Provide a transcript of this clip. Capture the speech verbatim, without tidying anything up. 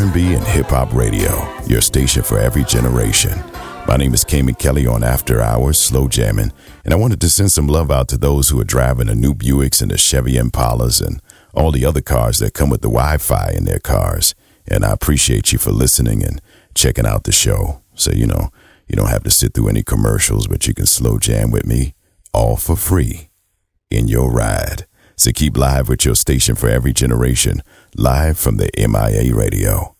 and B and hip-hop radio, your station for every generation. My name is Cayman Kelly on After Hours, Slow Jamming, and I wanted to send some love out to those who are driving the new Buicks and the Chevy Impalas and all the other cars that come with the Wi-Fi in their cars. And I appreciate you for listening and checking out the show. So, you know, you don't have to sit through any commercials, but you can slow jam with me, all for free, in your ride. So keep live with your station for every generation, live from the M I A radio.